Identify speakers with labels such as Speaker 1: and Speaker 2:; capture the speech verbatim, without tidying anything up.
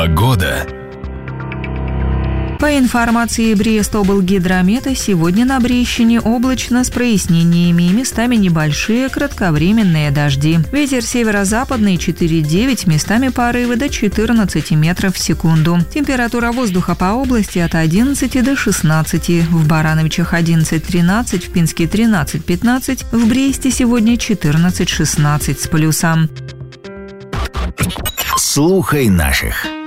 Speaker 1: Погода.
Speaker 2: По информации Брестоблгидромета, сегодня на Брещине облачно с прояснениями и местами небольшие кратковременные дожди. Ветер северо-западный четыре девять, местами порывы до четырнадцати метров в секунду. Температура воздуха по области от одиннадцати до шестнадцати. В Барановичах одиннадцать тринадцать, в Пинске тринадцать пятнадцать, в Бресте сегодня четырнадцать шестнадцать с плюсом.
Speaker 1: Слухай наших.